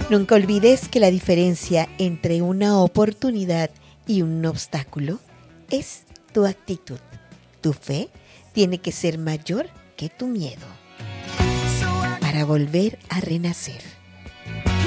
Nunca olvides que la diferencia entre una oportunidad y un obstáculo es tu actitud. Tu fe tiene que ser mayor que tu miedo para volver a renacer.